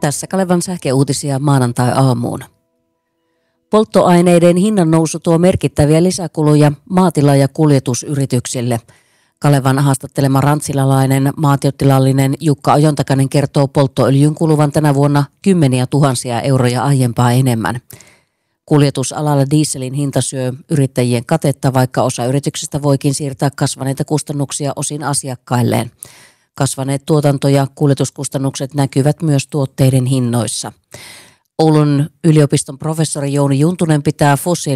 Tässä Kalevan sähköuutisia maanantai-aamuun. Polttoaineiden hinnan nousu tuo merkittäviä lisäkuluja maatila- ja kuljetusyrityksille. Kalevan haastattelema rantsilalainen maatiotilallinen Jukka Ajontakainen kertoo polttoöljyn kuluvan tänä vuonna kymmeniä tuhansia euroja aiempaa enemmän. Kuljetusalalla dieselin hinta syö yrittäjien katetta, vaikka osa yrityksistä voikin siirtää kasvaneita kustannuksia osin asiakkailleen. Kasvaneet tuotanto- ja kuljetuskustannukset näkyvät myös tuotteiden hinnoissa. Oulun yliopiston professori Jouni Juntunen pitää